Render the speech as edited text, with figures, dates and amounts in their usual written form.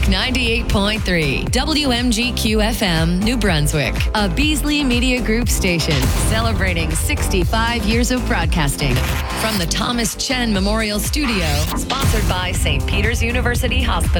Brunswick 98.3, WMGQ-FM, New Brunswick, a Beasley Media Group station celebrating 65 years of broadcasting. From the Thomas Chen Memorial Studio, sponsored by St. Peter's University Hospital.